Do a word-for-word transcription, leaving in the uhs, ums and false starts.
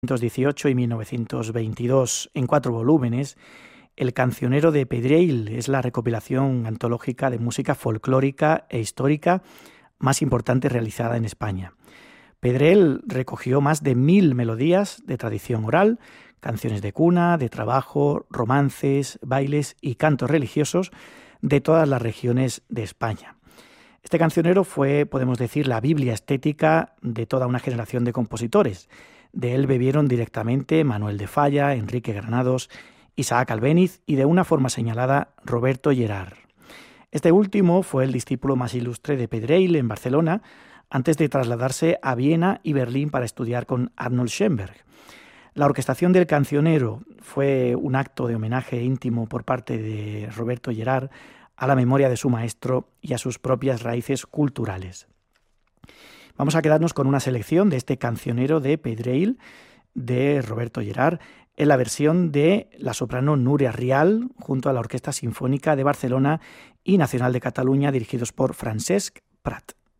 mil novecientos dieciocho y mil novecientos veintidós, en cuatro volúmenes. El Cancionero de Pedrell es la recopilación antológica de música folclórica e histórica más importante realizada en España. Pedrell recogió más de mil melodías de tradición oral, canciones de cuna, de trabajo, romances, bailes y cantos religiosos de todas las regiones de España. Este cancionero fue, podemos decir, la Biblia estética de toda una generación de compositores. De él bebieron directamente Manuel de Falla, Enrique Granados, Isaac Albéniz y, de una forma señalada, Roberto Gerhard. Este último fue el discípulo más ilustre de Pedrell en Barcelona, antes de trasladarse a Viena y Berlín para estudiar con Arnold Schoenberg. La orquestación del cancionero fue un acto de homenaje íntimo por parte de Roberto Gerhard a la memoria de su maestro y a sus propias raíces culturales. Vamos a quedarnos con una selección de este cancionero de Pedrell de Roberto Gerhard en la versión de la soprano Núria Rial junto a la Orquesta Sinfónica de Barcelona y Nacional de Cataluña, dirigidos por Francesc Prat.